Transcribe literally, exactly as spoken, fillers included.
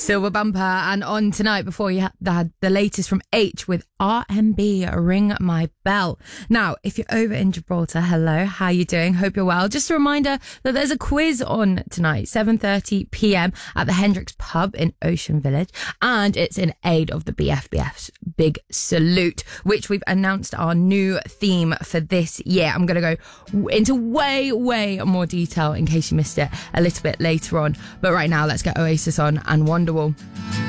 Silver Bumper, and on tonight before you had the latest from H with R and B, Ring My Bell. Now, if you're over in Gibraltar, hello, how you doing? Hope you're well. Just a reminder that there's a quiz on tonight, seven thirty p.m. at the Hendricks Pub in Ocean Village, and it's in aid of the B F B F's Big Salute, which we've announced our new theme for this year. I'm going to go into way, way more detail in case you missed it a little bit later on. But right now, let's get Oasis on and Wonderwall.